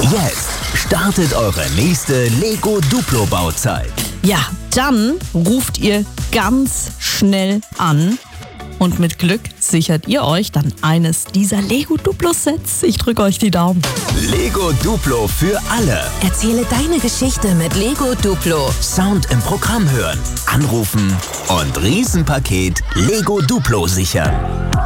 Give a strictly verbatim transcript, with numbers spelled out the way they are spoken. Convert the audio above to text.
Jetzt startet eure nächste Lego Duplo Bauzeit. Ja, dann ruft ihr ganz schnell an und mit Glück sichert ihr euch dann eines dieser Lego Duplo Sets. Ich drücke euch die Daumen. Lego Duplo für alle. Erzähle deine Geschichte mit Lego Duplo. Sound im Programm hören, anrufen und Riesenpaket Lego Duplo sichern.